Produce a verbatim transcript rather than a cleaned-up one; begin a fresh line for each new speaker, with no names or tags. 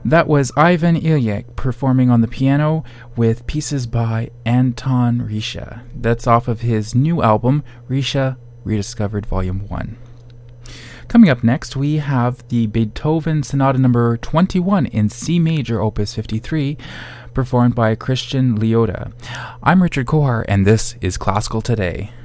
That was Ivan Ilyich performing on the piano with pieces by Anton Risha. That's off of his new album, Risha Rediscovered Volume one. Coming up next, we have the Beethoven Sonata number twenty-one in C major, opus fifty-three, performed by Christian Lyotta. I'm Richard Kohar, and this is Classical Today.